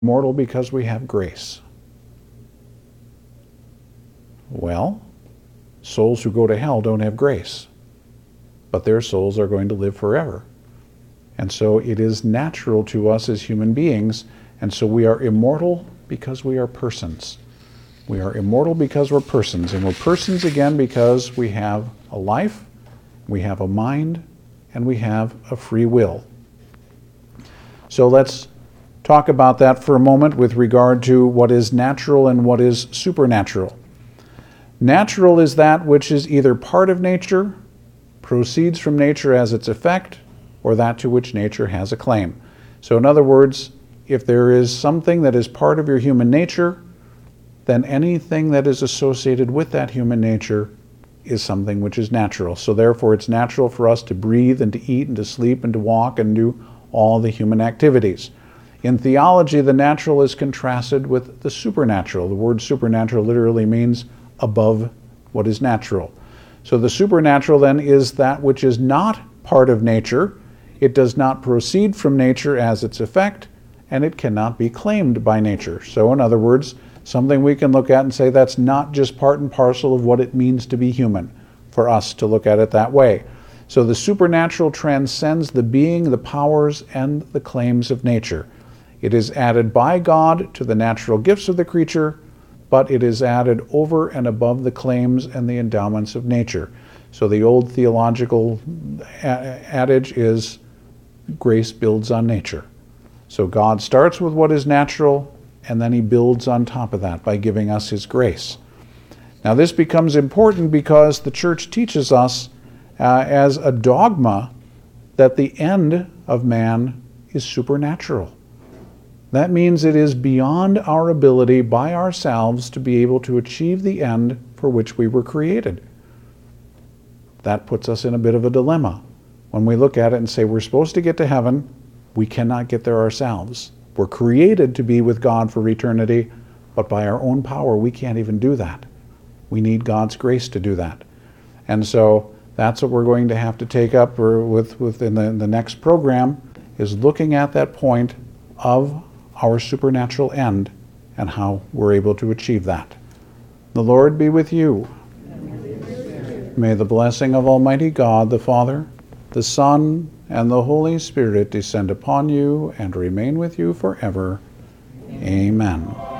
Immortal because we have grace. Well, souls who go to hell don't have grace, but their souls are going to live forever. And so it is natural to us as human beings, and so we are immortal because we are persons. We are immortal because we're persons, and we're persons again because we have a life, we have a mind, and we have a free will. So let's talk about that for a moment with regard to what is natural and what is supernatural. Natural is that which is either part of nature, proceeds from nature as its effect, or that to which nature has a claim. So in other words, if there is something that is part of your human nature, then anything that is associated with that human nature is something which is natural. So therefore it's natural for us to breathe and to eat and to sleep and to walk and do all the human activities. In theology, the natural is contrasted with the supernatural. The word supernatural literally means above what is natural. So the supernatural then is that which is not part of nature. It does not proceed from nature as its effect, and it cannot be claimed by nature. So in other words, something we can look at and say that's not just part and parcel of what it means to be human, for us to look at it that way. So the supernatural transcends the being, the powers, and the claims of nature. It is added by God to the natural gifts of the creature, but it is added over and above the claims and the endowments of nature. So the old theological adage is grace builds on nature. So God starts with what is natural, and then he builds on top of that by giving us his grace. Now this becomes important because the church teaches us as a dogma that the end of man is supernatural. That means it is beyond our ability by ourselves to be able to achieve the end for which we were created. That puts us in a bit of a dilemma. When we look at it and say we're supposed to get to heaven, we cannot get there ourselves. We're created to be with God for eternity, but by our own power we can't even do that. We need God's grace to do that. And so that's what we're going to have to take up within the next program, is looking at that point of our supernatural end and how we're able to achieve that. The Lord be with you. May the blessing of Almighty God, the Father, the Son, and the Holy Spirit descend upon you and remain with you forever. Amen.